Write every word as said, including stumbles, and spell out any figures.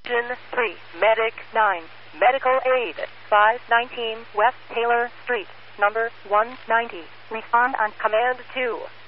Engine three, Medic nine, Medical Aid, five nineteen West Taylor Street, number one ninety. Respond on Command two.